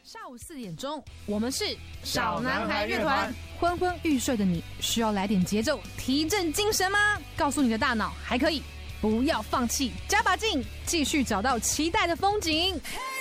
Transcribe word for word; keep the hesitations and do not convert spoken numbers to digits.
下午四点钟，我们是小男孩乐团。昏昏欲睡的你，需要来点节奏提振精神吗？告诉你的大脑还可以，不要放弃，加把劲，继续找到期待的风景。Hey